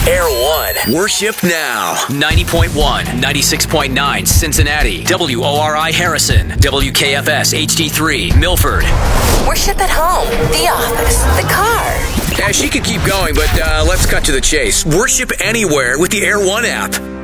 Air One. Worship now. 90.1, 96.9 Cincinnati. WORI Harrison. WKFS HD3 Milford. Worship at home, the office, the car. Yeah, she could keep going, but let's cut to the chase. Worship anywhere with the Air One app.